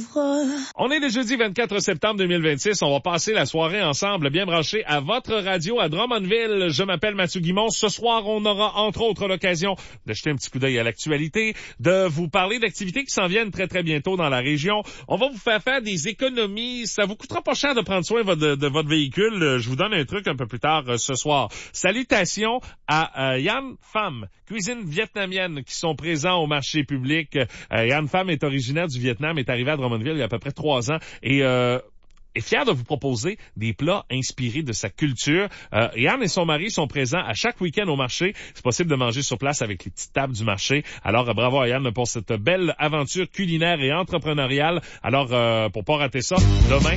On est le jeudi 24 septembre 2026. On va passer la soirée ensemble, bien branchés à votre radio à Drummondville. Je m'appelle Mathieu Guimond. Ce soir, on aura entre autres l'occasion de jeter un petit coup d'œil à l'actualité, de vous parler d'activités qui s'en viennent très très bientôt dans la région. On va vous faire des économies. Ça vous coûtera pas cher de prendre soin de votre véhicule. Je vous donne un truc un peu plus tard ce soir. Salutations à Yann Pham, cuisine vietnamienne, qui sont présents au marché public. Yann Pham est originaire du Vietnam, est arrivé à Drummondville il y a à peu près 3 ans et est fier de vous proposer des plats inspirés de sa culture. Yann et son mari sont présents à chaque week-end au marché. C'est possible de manger sur place avec les petites tables du marché. Alors, bravo à Yann pour cette belle aventure culinaire et entrepreneuriale. Alors, pour pas rater ça, demain,